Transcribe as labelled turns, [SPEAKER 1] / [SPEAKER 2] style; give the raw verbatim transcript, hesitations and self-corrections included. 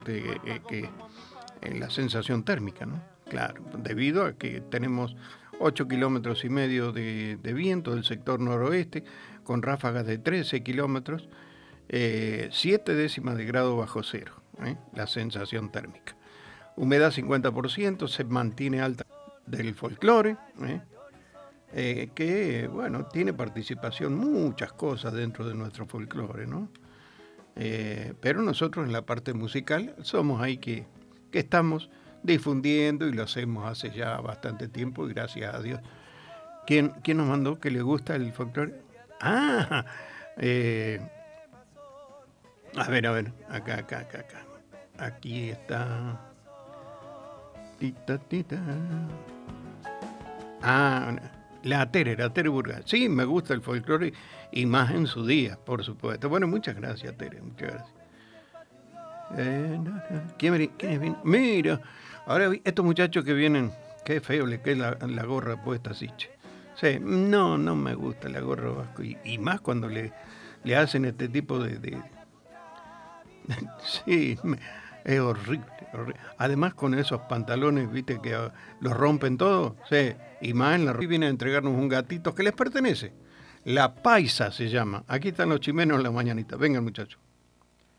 [SPEAKER 1] de, eh, que en la sensación térmica, ¿no? Claro, debido a que tenemos ocho kilómetros y medio de, de viento del sector noroeste, con ráfagas de trece kilómetros, eh, siete décimas de grado bajo cero, ¿eh? La sensación térmica. Humedad cincuenta por ciento, se mantiene alta del folclore, ¿eh? Eh, que, bueno, tiene participación muchas cosas dentro de nuestro folclore, ¿no? Eh, pero nosotros en la parte musical somos ahí que, que estamos difundiendo y lo hacemos hace ya bastante tiempo y gracias a Dios. ¿Quién, quién nos mandó que le gusta el folclore? Ah, eh, a ver, a ver, acá, acá, acá, acá. Aquí está. Tita, tita. Ah, la Tere, la Tere Burga. Sí, me gusta el folclore y más en su día, por supuesto. Bueno, muchas gracias, Tere, muchas gracias. Eh, no, no. ¿Quién, ¿Quiénes vienen? Mira, ahora estos muchachos que vienen, qué feo le queda la, la gorra puesta así, che. Sí, no, no me gusta la gorra vasco. Y, y más cuando le, le hacen este tipo de... de sí, me, es horrible, horrible. Además con esos pantalones, viste, que uh, los rompen todos. Sí, y más en la... Y vienen a entregarnos un gatito que les pertenece. La Paisa se llama. Aquí están los chimenos en la mañanita. Vengan, muchachos.